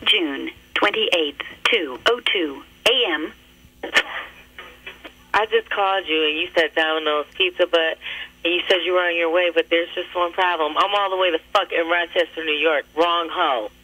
June 28th, 2:02 a.m. I just called you and you said Domino's Pizza, and you said you were on your way, but there's just one problem. I'm all the way to fucking Rochester, New York. Wrong hoe.